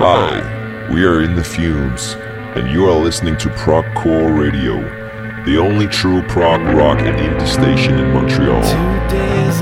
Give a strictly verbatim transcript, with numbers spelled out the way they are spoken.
Hi, we are in the fumes, and you are listening to Progcore Radio, the only true prog rock and indie station in Montreal. Two days